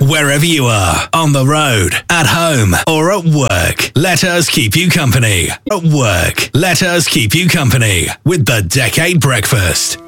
Wherever you are, on the road, at home, or at work, let us keep you company. At work, let us keep you company with the Decade Breakfast.